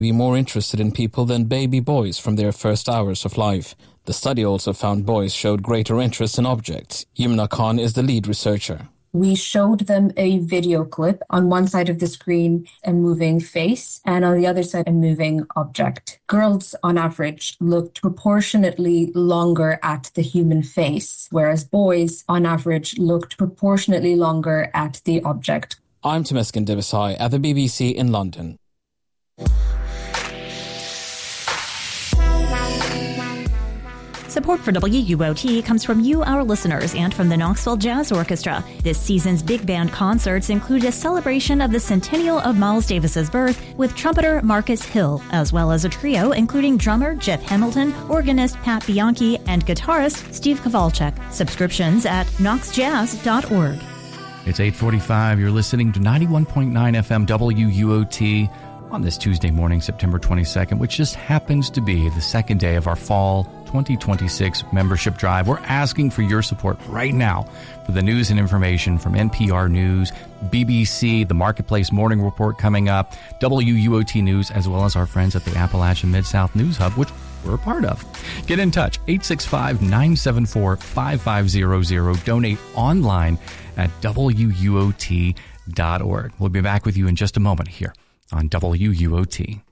be more interested in people than baby boys from their first hours of life. The study also found boys showed greater interest in objects. Yumna Khan is the lead researcher. We showed them a video clip, on one side of the screen a moving face and on the other side a moving object. Girls on average looked proportionately longer at the human face, whereas boys on average looked proportionately longer at the object. I'm Temesgen Devasai at the BBC in London. Support for WUOT comes from you, our listeners, and from the Knoxville Jazz Orchestra. This season's big band concerts include a celebration of the centennial of Miles Davis's birth with trumpeter Marcus Hill, as well as a trio including drummer Jeff Hamilton, organist Pat Bianchi, and guitarist Steve Kowalczyk. Subscriptions at knoxjazz.org. It's 8:45. You're listening to 91.9 FM WUOT on this Tuesday morning, September 22nd, which just happens to be the second day of our fall 2026 membership drive. We're asking for your support right now for the news and information from NPR News, BBC, the Marketplace Morning Report coming up, WUOT News, as well as our friends at the Appalachian Mid-South News Hub, which we're a part of. Get in touch, 865-974-5500. Donate online at WUOT.org. We'll be back with you in just a moment here on WUOT.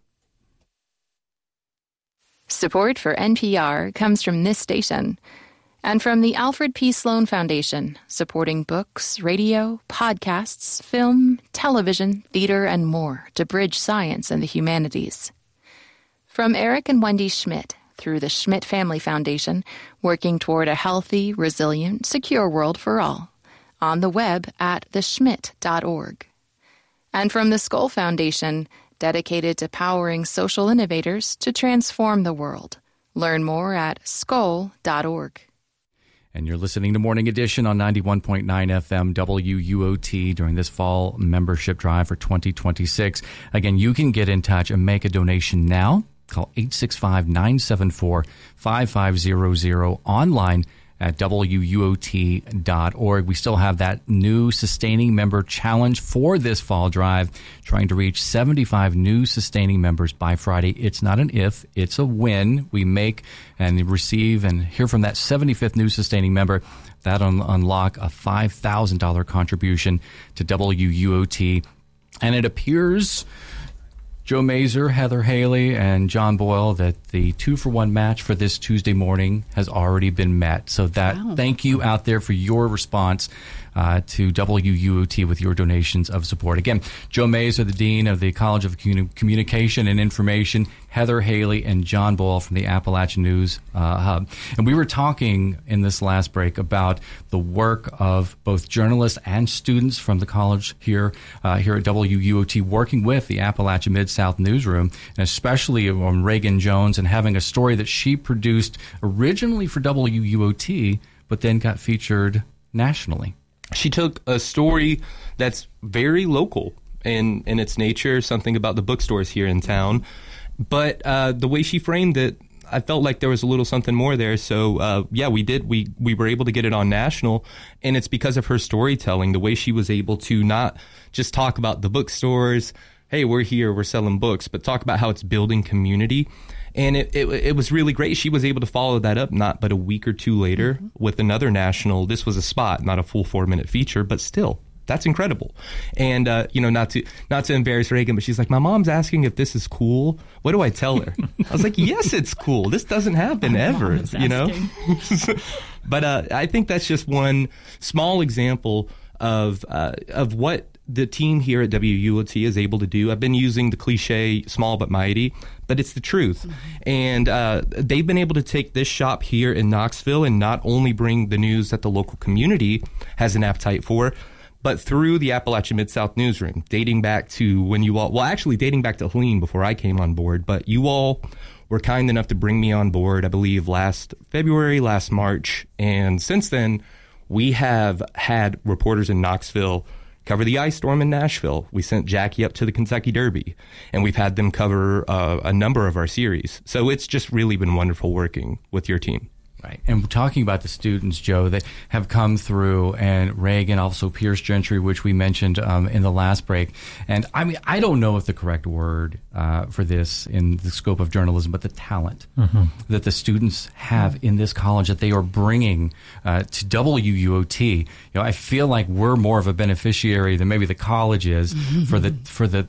Support for NPR comes from this station and from the Alfred P. Sloan Foundation, supporting books, radio, podcasts, film, television, theater, and more to bridge science and the humanities. From Eric and Wendy Schmidt through the Schmidt Family Foundation, working toward a healthy, resilient, secure world for all. On the web at theschmidt.org. And from the Skoll Foundation, dedicated to powering social innovators to transform the world. Learn more at skoll.org. And you're listening to Morning Edition on 91.9 FM WUOT during this fall membership drive for 2026. Again, you can get in touch and make a donation now. Call 865-974-5500 online at WUOT.org. We still have that new sustaining member challenge for this fall drive, trying to reach 75 new sustaining members by Friday. It's not an if, it's a when. We make and receive and hear from that 75th new sustaining member. That'll unlock a $5,000 contribution to WUOT. And it appears, Joe Mazer, Heather Haley, and John Boyle, that the 2-for-1 match for this Tuesday morning has already been met. So thank you out there for your response to WUOT with your donations of support. Again, Joe Mazer, the Dean of the College of Communication and Information, Heather Haley, and John Boyle from the Appalachian News Hub. And we were talking in this last break about the work of both journalists and students from the college here at WUOT, working with the Appalachian Mid-South Newsroom, and especially on Reagan Jones and having a story that she produced originally for WUOT, but then got featured nationally. She took a story that's very local in its nature, something about the bookstores here in town. But the way she framed it, I felt like there was a little something more there. So, we did. We were able to get it on national. And it's because of her storytelling, the way she was able to not just talk about the bookstores, hey, we're here, we're selling books, but talk about how it's building community. And it was really great. She was able to follow that up not but a week or two later with another national. This was a spot, not a full 4-minute feature, but still, that's incredible. And, not to embarrass Reagan, but she's like, my mom's asking if this is cool. What do I tell her? I was like, yes, it's cool. This doesn't happen ever, But I think that's just one small example of what the team here at WUOT is able to do. I've been using the cliche small but mighty, but it's the truth. And they've been able to take this shop here in Knoxville and not only bring the news that the local community has an appetite for, but through the Appalachian Mid-South Newsroom, dating back to when you all, dating back to Helene before I came on board, but you all were kind enough to bring me on board, I believe, last February, last March. And since then, we have had reporters in Knoxville cover the ice storm in Nashville. We sent Jackie up to the Kentucky Derby, and we've had them cover a number of our series. So it's just really been wonderful working with your team. Right. And talking about the students, Joe, that have come through, and Reagan, also Pierce Gentry, which we mentioned in the last break. And I mean, I don't know if the correct word for this in the scope of journalism, but the talent that the students have in this college that they are bringing to WUOT. I feel like we're more of a beneficiary than maybe the college is for the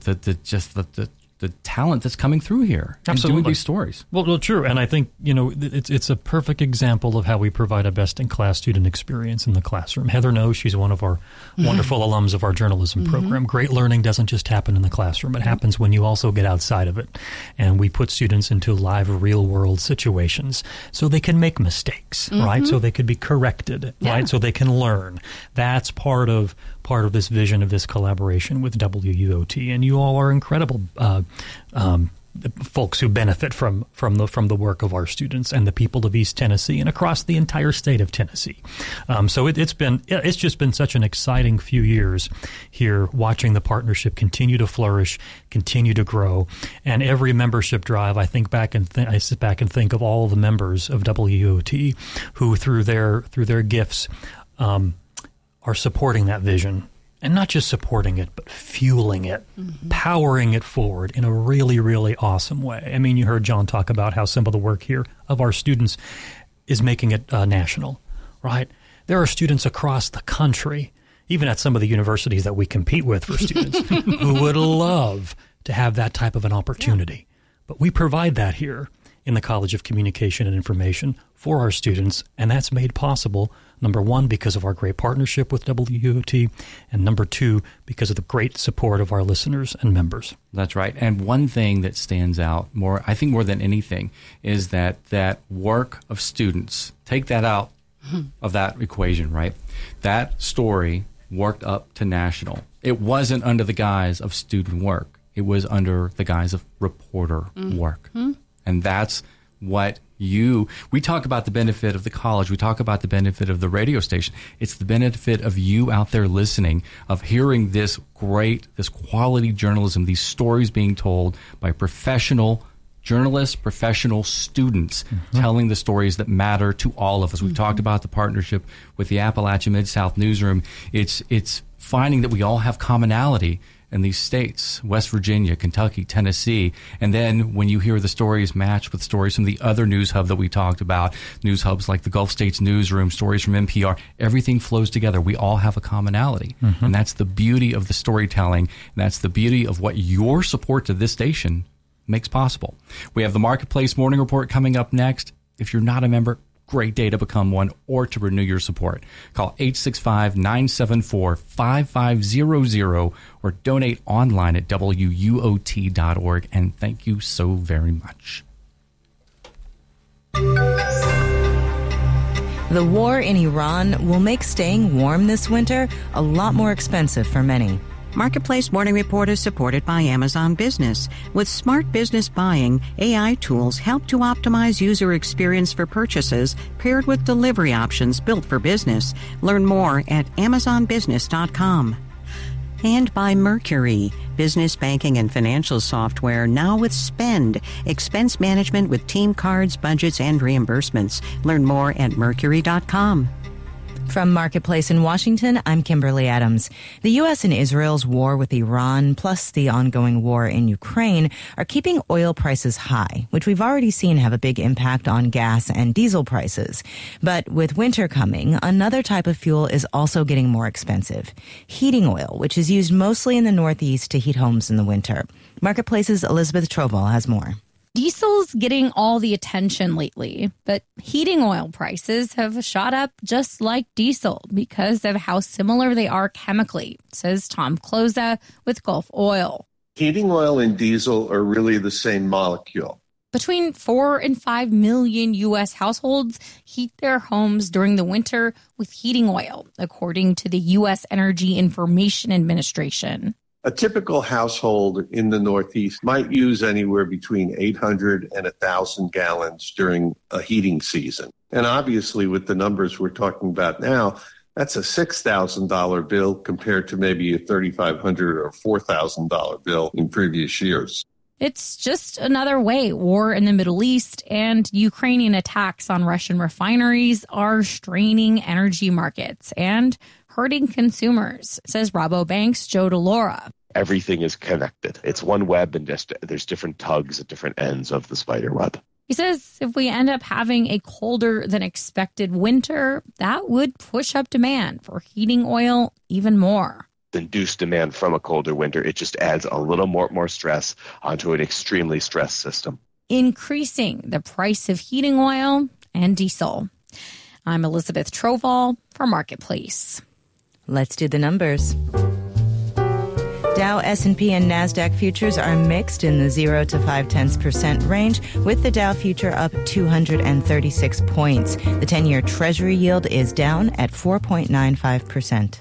talent that's coming through here and doing these stories. Well, true. And I think, it's a perfect example of how we provide a best-in-class student experience in the classroom. Heather knows, she's one of our wonderful alums of our journalism program. Great learning doesn't just happen in the classroom. It happens when you also get outside of it. And we put students into live, real-world situations so they can make mistakes, right? So they could be corrected, right? So they can learn. That's part of this vision of this collaboration with WUOT. And you all are incredible folks who benefit from the work of our students and the people of East Tennessee and across the entire state of Tennessee. So it's just been such an exciting few years here, watching the partnership continue to flourish, continue to grow. And every membership drive, I sit back and think of all the members of WUOT who through their gifts are supporting that vision. And not just supporting it, but fueling it, powering it forward in a really, really awesome way. I mean, you heard John talk about how some of the work here of our students is making it national, right? There are students across the country, even at some of the universities that we compete with for students, who would love to have that type of an opportunity. But we provide that here in the College of Communication and Information for our students, and that's made possible, number one, because of our great partnership with WUOT, and number two, because of the great support of our listeners and members. That's right. And one thing that stands out more than anything, is that work of students, take that out of that equation, right? That story worked up to national. It wasn't under the guise of student work. It was under the guise of reporter work. And that's what we talk about the benefit of the college. We talk about the benefit of the radio station. It's the benefit of you out there listening, of hearing this quality journalism, these stories being told by professional journalists, professional students, telling the stories that matter to all of us. We've talked about the partnership with the Appalachia Mid-South Newsroom. It's finding that we all have commonality in these states, West Virginia, Kentucky, Tennessee. And then when you hear the stories match with stories from the other news hub that we talked about, news hubs like the Gulf States Newsroom, stories from NPR, everything flows together. We all have a commonality. And that's the beauty of the storytelling. And that's the beauty of what your support to this station makes possible. We have the Marketplace Morning Report coming up next. If you're not a member, great day to become one or to renew your support. Call 865-974-5500 or donate online at WUOT.org. And thank you so very much. The war in Iran will make staying warm this winter a lot more expensive for many. Marketplace Morning Report is supported by Amazon Business. With smart business buying, AI tools help to optimize user experience for purchases paired with delivery options built for business. Learn more at amazonbusiness.com. And by Mercury, business banking and financial software now with Spend, expense management with team cards, budgets, and reimbursements. Learn more at mercury.com. From Marketplace in Washington, I'm Kimberly Adams. The U.S. and Israel's war with Iran, plus the ongoing war in Ukraine, are keeping oil prices high, which we've already seen have a big impact on gas and diesel prices. But with winter coming, another type of fuel is also getting more expensive. Heating oil, which is used mostly in the Northeast to heat homes in the winter. Marketplace's Elizabeth Troval has more. Diesel's getting all the attention lately, but heating oil prices have shot up just like diesel because of how similar they are chemically, says Tom Cloza with Gulf Oil. Heating oil and diesel are really the same molecule. Between 4 and 5 million U.S. households heat their homes during the winter with heating oil, according to the U.S. Energy Information Administration. A typical household in the Northeast might use anywhere between 800 and 1,000 gallons during a heating season. And obviously, with the numbers we're talking about now, that's a $6,000 bill compared to maybe a $3,500 or $4,000 bill in previous years. It's just another way war in the Middle East and Ukrainian attacks on Russian refineries are straining energy markets and hurting consumers, says Rabobank's Joe DeLaura. Everything is connected. It's one web, and just there's different tugs at different ends of the spider web. He says if we end up having a colder than expected winter, that would push up demand for heating oil even more. Induced demand from a colder winter, it just adds a little more stress onto an extremely stressed system, increasing the price of heating oil and diesel. I'm Elizabeth Troval for Marketplace. Let's do the numbers. Dow, S&P, and NASDAQ futures are mixed in the 0 to 0.5% range, with the Dow future up 236 points. The 10-year Treasury yield is down at 4.95%.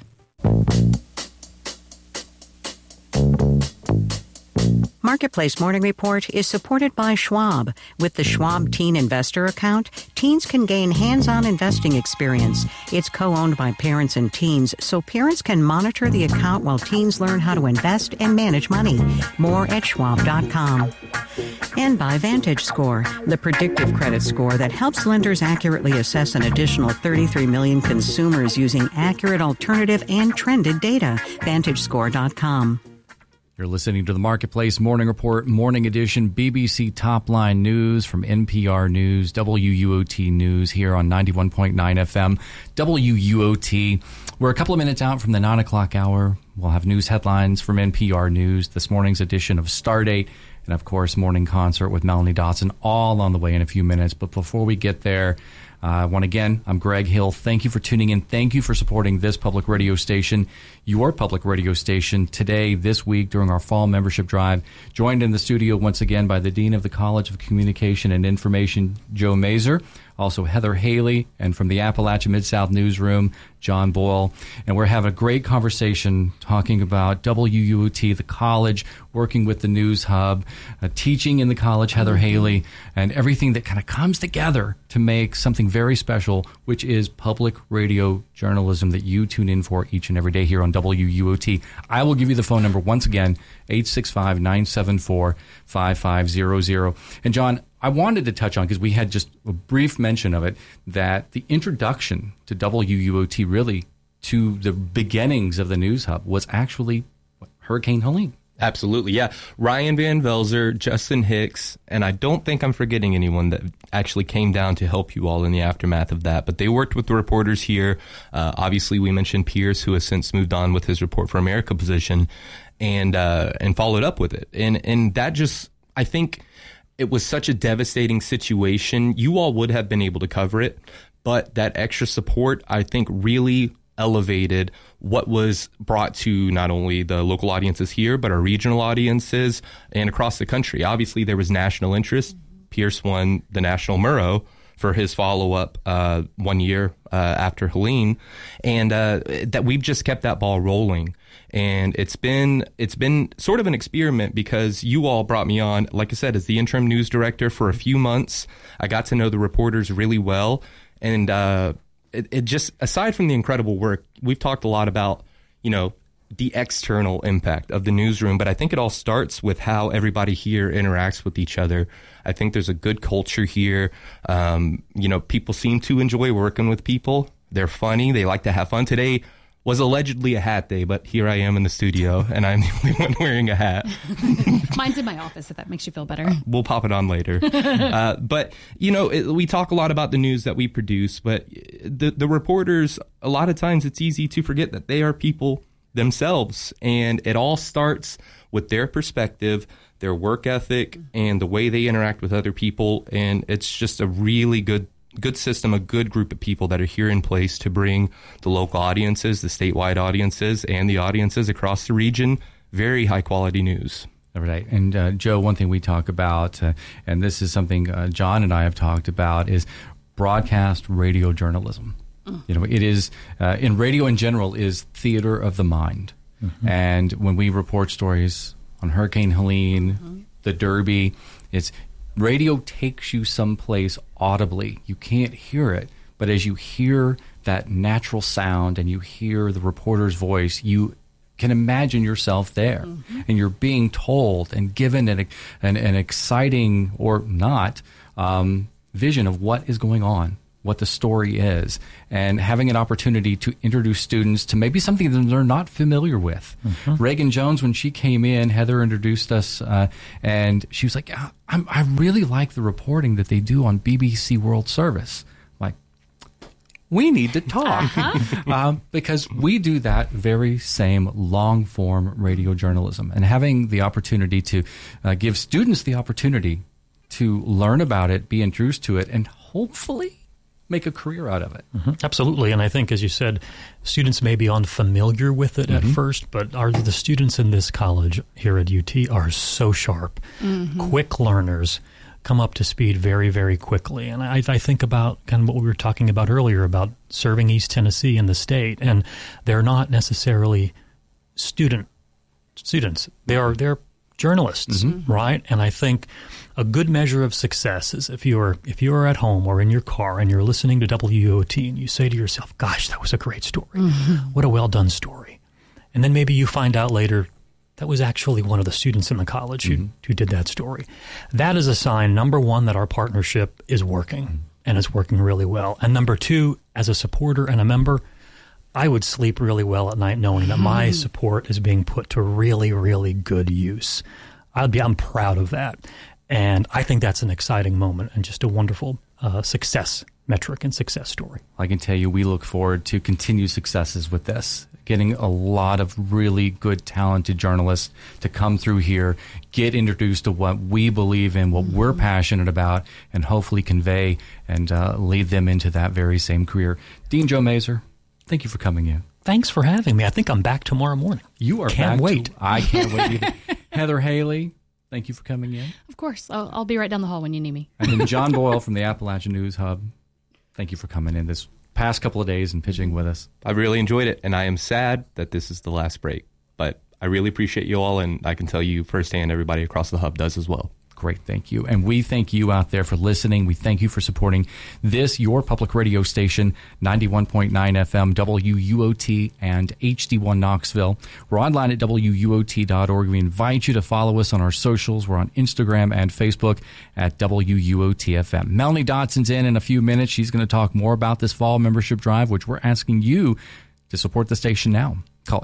Marketplace Morning Report is supported by Schwab. With the Schwab Teen Investor Account, teens can gain hands-on investing experience. It's co-owned by parents and teens, so parents can monitor the account while teens learn how to invest and manage money. More at schwab.com. And by VantageScore, the predictive credit score that helps lenders accurately assess an additional 33 million consumers using accurate alternative and trended data. VantageScore.com. You're listening to the Marketplace Morning Report, Morning Edition, BBC Top Line News from NPR News, WUOT News here on 91.9 FM, WUOT. We're a couple of minutes out from the 9 o'clock hour. We'll have news headlines from NPR News, this morning's edition of Stardate, and of course, Morning Concert with Melanie Dotson, all on the way in a few minutes. But before we get there, I'm Greg Hill. Thank you for tuning in. Thank you for supporting this public radio station, your public radio station, today, this week, during our fall membership drive. Joined in the studio once again by the Dean of the College of Communication and Information, Joe Mazer, also Heather Haley, and from the Appalachia Mid-South Newsroom, John Boyle. And we're having a great conversation talking about WUOT, the college, working with the News Hub, teaching in the college, Heather Haley, and everything that kind of comes together to make something very special, which is public radio journalism that you tune in for each and every day here on WUOT. I will give you the phone number once again, 865-974-5500. And John, I wanted to touch on, because we had just a brief mention of it, that the introduction to WUOT, really to the beginnings of the News Hub, was actually Hurricane Helene. Absolutely, yeah. Ryan Van Velzer, Justin Hicks, and I don't think I'm forgetting anyone that actually came down to help you all in the aftermath of that. But they worked with the reporters here. Obviously, we mentioned Pierce, who has since moved on with his Report for America position, and followed up with it. And that just, I think, it was such a devastating situation. You all would have been able to cover it, but that extra support, I think, really elevated what was brought to not only the local audiences here, but our regional audiences and across the country. Obviously, there was national interest. Pierce won the National Murrow for his follow-up 1 year after Helene, and that we've just kept that ball rolling. And it's been sort of an experiment, because you all brought me on, like I said, as the interim news director for a few months. I got to know the reporters really well, and it just, aside from the incredible work, we've talked a lot about, the external impact of the newsroom, but I think it all starts with how everybody here interacts with each other. I think there's a good culture here. People seem to enjoy working with people. They're funny. They like to have fun. Today was allegedly a hat day, but here I am in the studio, and I'm the only one wearing a hat. Mine's in my office, if that makes you feel better. We'll pop it on later. But, we talk a lot about the news that we produce, but the reporters, a lot of times it's easy to forget that they are people themselves, and it all starts with their perspective, their work ethic, and the way they interact with other people, and it's just a really good system, a good group of people that are here in place to bring the local audiences, the statewide audiences, and the audiences across the region very high-quality news. All right. And, Joe, one thing we talk about, and this is something John and I have talked about, is broadcast radio journalism. It is, in radio in general, is theater of the mind. Mm-hmm. And when we report stories on Hurricane Helene, the Derby, radio takes you someplace audibly. You can't hear it, but as you hear that natural sound and you hear the reporter's voice, you can imagine yourself there. And you're being told and given an exciting or not vision of what is going on, what the story is, and having an opportunity to introduce students to maybe something that they're not familiar with. Reagan Jones, when she came in, Heather introduced us, and she was like, I really like the reporting that they do on BBC World Service. Like, we need to talk because we do that very same long-form radio journalism. And having the opportunity to give students the opportunity to learn about it, be introduced to it, and hopefully make a career out of it. Absolutely. And I think, as you said, students may be unfamiliar with it at first, but the students in this college here at UT are so sharp, quick learners, come up to speed very, very quickly. And I think about kind of what we were talking about earlier about serving East Tennessee in the state. And they're not necessarily students. They're journalists, right? And I think a good measure of success is if you're at home or in your car and you're listening to WUOT and you say to yourself, gosh, that was a great story. What a well-done story. And then maybe you find out later that was actually one of the students in the college who did that story. That is a sign, number one, that our partnership is working and it's working really well. And number two, as a supporter and a member, I would sleep really well at night knowing that my support is being put to really, really good use. I'm proud of that. And I think that's an exciting moment and just a wonderful success metric and success story. I can tell you we look forward to continued successes with this, getting a lot of really good, talented journalists to come through here, get introduced to what we believe in, what we're passionate about, and hopefully convey and lead them into that very same career. Dean Joe Mazur, thank you for coming in. Thanks for having me. I think I'm back tomorrow morning. You are Can't back. wait. I can't wait either. Heather Haley, thank you for coming in. Of course. I'll be right down the hall when you need me. And then John Boyle from the Appalachian News Hub, thank you for coming in this past couple of days and pitching with us. I really enjoyed it, and I am sad that this is the last break. But I really appreciate you all, and I can tell you firsthand everybody across the Hub does as well. Great, thank you. And we thank you out there for listening. We thank you for supporting this, your public radio station, 91.9 FM, WUOT, and HD1 Knoxville. We're online at WUOT.org. We invite you to follow us on our socials. We're on Instagram and Facebook at WUOT-FM. Melanie Dodson's in a few minutes. She's going to talk more about this fall membership drive, which we're asking you to support the station now. Call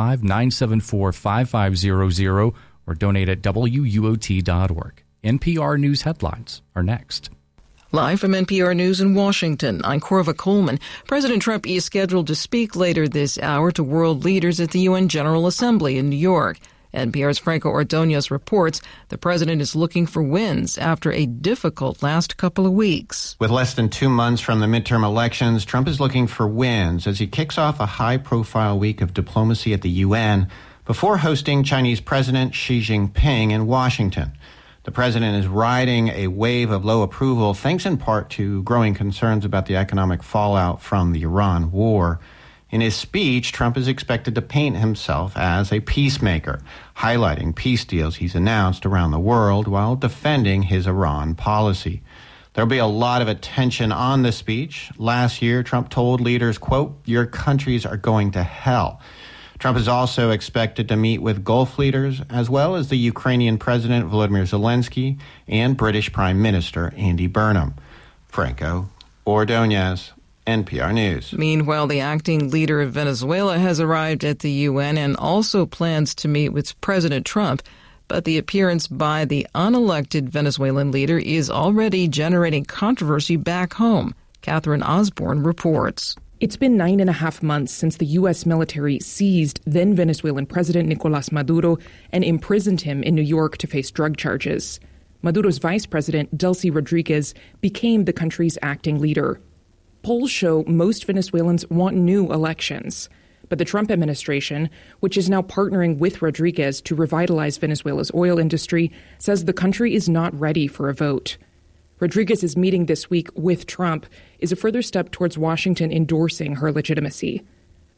865-974-5500 or donate at WUOT.org. NPR News headlines are next. Live from NPR News in Washington, I'm Corva Coleman. President Trump is scheduled to speak later this hour to world leaders at the UN General Assembly in New York. NPR's Franco Ordonez reports the president is looking for wins after a difficult last couple of weeks. With less than 2 months from the midterm elections, Trump is looking for wins as he kicks off a high-profile week of diplomacy at the UN before hosting Chinese President Xi Jinping in Washington. The president is riding a wave of low approval, thanks in part to growing concerns about the economic fallout from the Iran war. In his speech, Trump is expected to paint himself as a peacemaker, highlighting peace deals he's announced around the world while defending his Iran policy. There'll be a lot of attention on the speech. Last year, Trump told leaders, quote, "Your countries are going to hell." Trump is also expected to meet with Gulf leaders, as well as the Ukrainian President Volodymyr Zelensky and British Prime Minister Andy Burnham. Franco Ordonez, NPR News. Meanwhile, the acting leader of Venezuela has arrived at the UN and also plans to meet with President Trump. But the appearance by the unelected Venezuelan leader is already generating controversy back home. Catherine Osborne reports. It's been 9.5 months since the U.S. military seized then Venezuelan President Nicolas Maduro and imprisoned him in New York to face drug charges. Maduro's vice president, Delcy Rodriguez, became the country's acting leader. Polls show most Venezuelans want new elections. But the Trump administration, which is now partnering with Rodriguez to revitalize Venezuela's oil industry, says the country is not ready for a vote. Rodriguez's meeting this week with Trump is a further step towards Washington endorsing her legitimacy.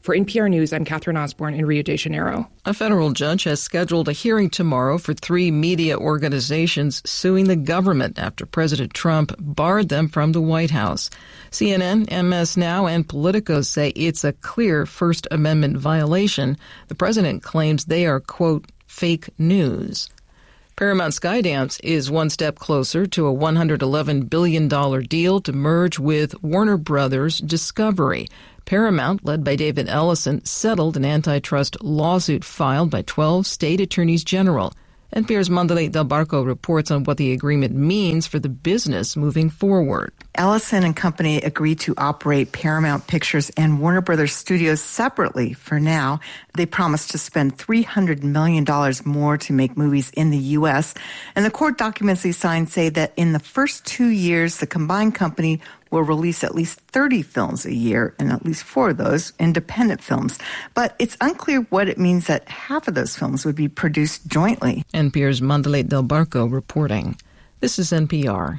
For NPR News, I'm Catherine Osborne in Rio de Janeiro. A federal judge has scheduled a hearing tomorrow for 3 media organizations suing the government after President Trump barred them from the White House. CNN, MS Now, and Politico say it's a clear First Amendment violation. The president claims they are, quote, fake news. Paramount Skydance is one step closer to a $111 billion deal to merge with Warner Brothers Discovery. Paramount, led by David Ellison, settled an antitrust lawsuit filed by 12 state attorneys general. NPR's Mandalay Del Barco reports on what the agreement means for the business moving forward. Ellison and Company agreed to operate Paramount Pictures and Warner Brothers Studios separately for now. They promised to spend $300 million more to make movies in the U.S. And the court documents they signed say that in the first 2 years, the combined company will release at least 30 films a year, and at least 4 of those independent films. But it's unclear what it means that half of those films would be produced jointly. NPR's Mandalay Del Barco reporting. This is NPR.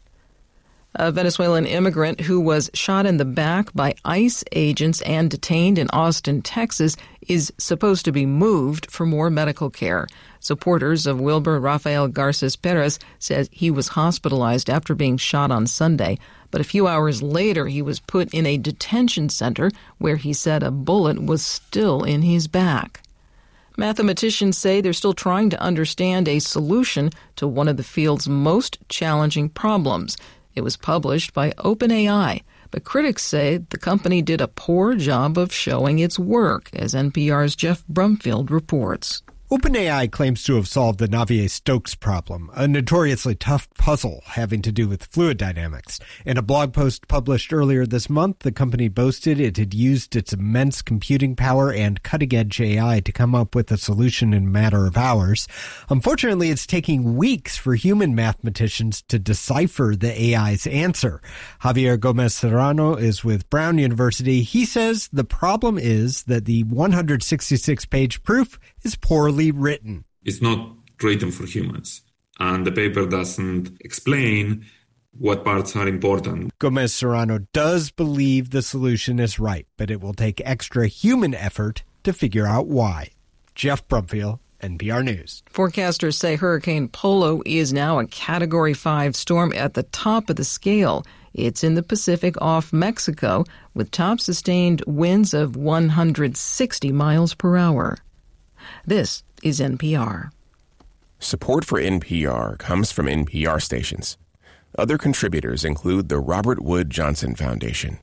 A Venezuelan immigrant who was shot in the back by ICE agents and detained in Austin, Texas, is supposed to be moved for more medical care. Supporters of Wilber Rafael Garces Perez says he was hospitalized after being shot on Sunday, but a few hours later he was put in a detention center where he said a bullet was still in his back. Mathematicians say they're still trying to understand a solution to one of the field's most challenging problems. It was published by OpenAI, but critics say the company did a poor job of showing its work, as NPR's Jeff Brumfield reports. OpenAI claims to have solved the Navier-Stokes problem, a notoriously tough puzzle having to do with fluid dynamics. In a blog post published earlier this month, the company boasted it had used its immense computing power and cutting-edge AI to come up with a solution in a matter of hours. Unfortunately, it's taking weeks for human mathematicians to decipher the AI's answer. Javier Gomez Serrano is with Brown University. He says the problem is that the 166-page proof is poorly written. It's not written for humans, and the paper doesn't explain what parts are important. Gomez Serrano does believe the solution is right, but it will take extra human effort to figure out why. Jeff Brumfield, NPR News. Forecasters say Hurricane Polo is now a Category 5 storm at the top of the scale. It's in the Pacific off Mexico, with top sustained winds of 160 miles per hour. This is NPR. Support for NPR comes from NPR stations. Other contributors include the Robert Wood Johnson Foundation.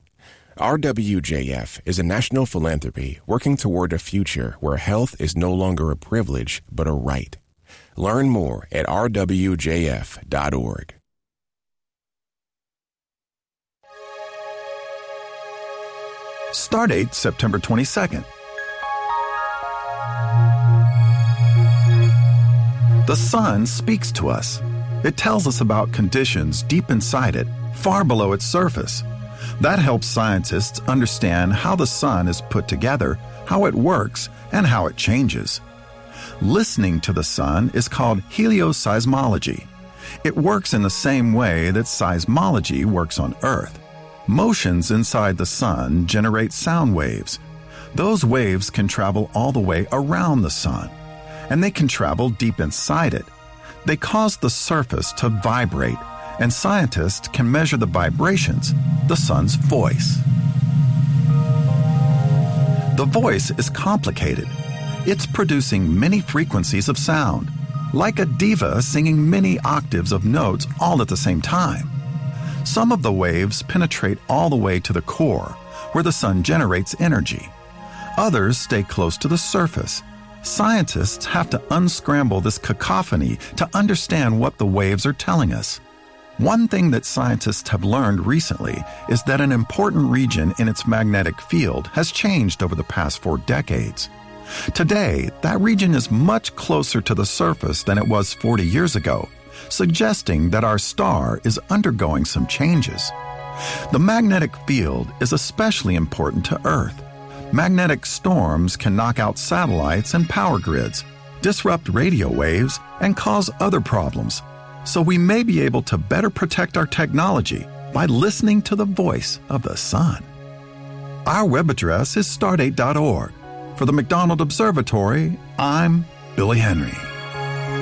RWJF is a national philanthropy working toward a future where health is no longer a privilege but a right. Learn more at rwjf.org. Stardate September 22nd. The sun speaks to us. It tells us about conditions deep inside it, far below its surface. That helps scientists understand how the sun is put together, how it works, and how it changes. Listening to the sun is called helioseismology. It works in the same way that seismology works on Earth. Motions inside the sun generate sound waves. Those waves can travel all the way around the sun, and they can travel deep inside it. They cause the surface to vibrate, and scientists can measure the vibrations, the sun's voice. The voice is complicated. It's producing many frequencies of sound, like a diva singing many octaves of notes all at the same time. Some of the waves penetrate all the way to the core, where the sun generates energy. Others stay close to the surface. Scientists have to unscramble this cacophony to understand what the waves are telling us. One thing that scientists have learned recently is that an important region in its magnetic field has changed over the past 4 decades. Today, that region is much closer to the surface than it was 40 years ago, suggesting that our star is undergoing some changes. The magnetic field is especially important to Earth. Magnetic storms can knock out satellites and power grids, disrupt radio waves, and cause other problems. So we may be able to better protect our technology by listening to the voice of the sun. Our web address is stardate.org. For the McDonald Observatory, I'm Billy Henry.